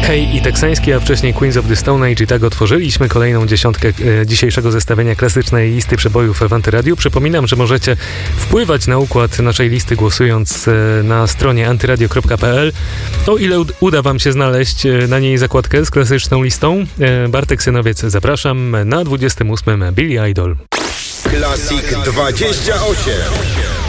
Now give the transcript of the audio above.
Hey i teksański, a wcześniej Queens of the Stone Age i tak otworzyliśmy kolejną dziesiątkę dzisiejszego zestawienia klasycznej listy przebojów w Antyradiu. Przypominam, że możecie wpływać na układ naszej listy głosując na stronie antyradio.pl. O ile uda wam się znaleźć na niej zakładkę z klasyczną listą. Bartek Synowiec, zapraszam na 28. Billy Idol. Classic 28.